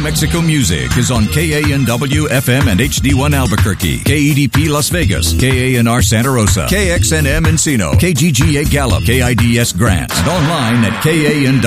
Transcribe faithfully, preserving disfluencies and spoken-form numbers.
Mexico music is on K A N W F M and H D one Albuquerque, K E D P Las Vegas, K A N R Santa Rosa, K X N M Encino, K G G A Gallup, K I D S Grant, and online at K A N W.